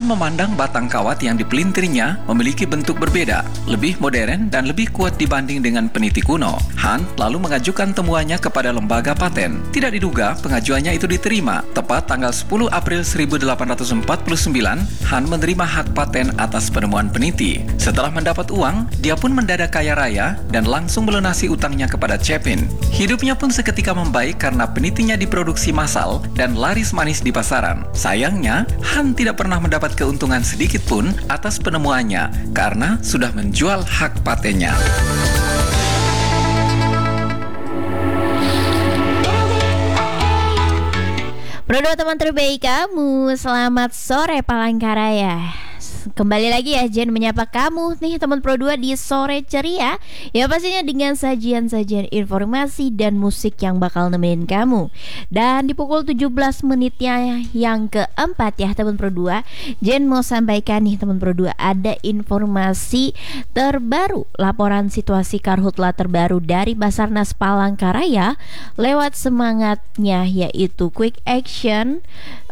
memandang batang kawat yang dipelintirnya memiliki bentuk berbeda, lebih modern dan lebih kuat dibanding dengan peniti kuno. Han lalu mengajukan temuannya kepada lembaga paten. Tidak diduga pengajuannya itu diterima. Tepat tanggal 10 April 1849, Han menerima hak paten atas penemuan peniti. Setelah mendapat uang, dia pun mendadak kaya raya dan langsung melunasi utangnya kepada Chapin. Hidupnya pun seketika membaik karena penitinya diproduksi massal dan laris manis di pasaran. Sayangnya, Han tidak pernah mendapat keuntungan sedikit pun atas penemuannya karena sudah menjual hak patennya. Pro2 teman terbaik kamu, selamat sore Palangkaraya. Kembali lagi ya Jen menyapa kamu nih teman Pro2 di sore ceria. Ya pastinya dengan sajian-sajian informasi dan musik yang bakal nemenin kamu. Dan di pukul 17 menitnya yang keempat ya teman Pro2, Jen mau sampaikan nih teman Pro2, ada informasi terbaru, laporan situasi karhutla terbaru dari Basarnas Palangkaraya lewat semangatnya yaitu quick action,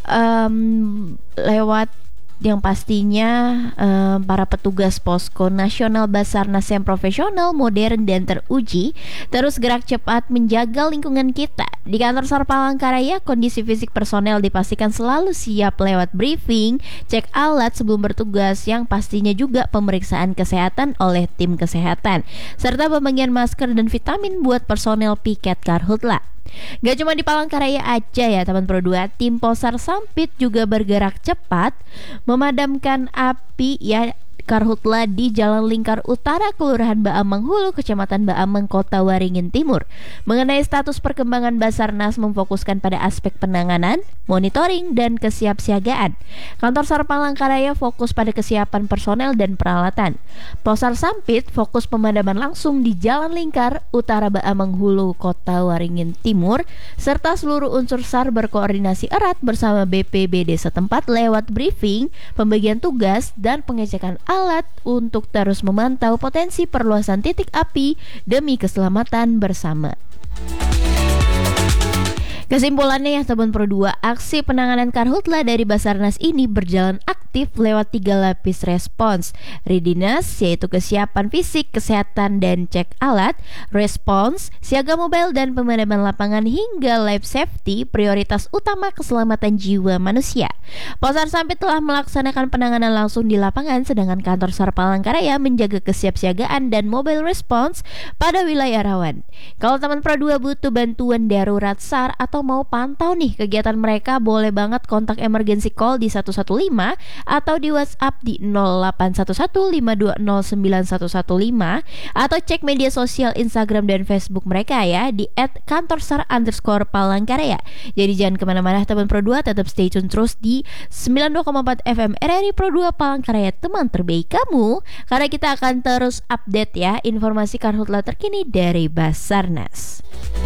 lewat yang pastinya para petugas posko nasional Basarnas yang profesional, modern dan teruji terus gerak cepat menjaga lingkungan kita. Di kantor SAR Palangkaraya, kondisi fisik personel dipastikan selalu siap lewat briefing, cek alat sebelum bertugas, yang pastinya juga pemeriksaan kesehatan oleh tim kesehatan, serta pembagian masker dan vitamin buat personel piket karhutla. Gak cuma di Palangkaraya aja ya teman Pro2, tim Posar Sampit juga bergerak cepat memadamkan api ya karhutla di Jalan Lingkar Utara, Kelurahan Baamang Hulu, Kecamatan Baamang, Kota Waringin Timur. Mengenai status perkembangan Basarnas memfokuskan pada aspek penanganan, monitoring, dan kesiapsiagaan. Kantor SAR Palangkaraya fokus pada kesiapan personel dan peralatan. Posar Sampit fokus pemadaman langsung di Jalan Lingkar Utara Baamang Hulu, Kota Waringin Timur, serta seluruh unsur SAR berkoordinasi erat bersama BPBD setempat lewat briefing, pembagian tugas, dan pengecekan alat untuk terus memantau potensi perluasan titik api demi keselamatan bersama. Kesimpulannya ya teman Pro2, aksi penanganan karhutla dari Basarnas ini berjalan aktif lewat 3 lapis respons. Readiness yaitu kesiapan fisik, kesehatan, dan cek alat. Response, siaga mobile dan pemadaman lapangan, hingga life safety, prioritas utama keselamatan jiwa manusia. Posar Sampit telah melaksanakan penanganan langsung di lapangan, sedangkan kantor SAR Palangkaraya menjaga kesiapsiagaan dan mobile response pada wilayah rawan. Kalau teman Pro2 butuh bantuan darurat SAR atau mau pantau nih kegiatan mereka, boleh banget kontak emergency call di 115 atau di WhatsApp di 081152091115 atau cek media sosial Instagram dan Facebook mereka ya di @kantorsar_Palangkaraya. Jadi jangan kemana-mana teman Pro2, tetap stay tune terus di 92,4 FM RRI Pro2 Palangkaraya, teman terbaik kamu, karena kita akan terus update ya informasi karhutla terkini dari Basarnas.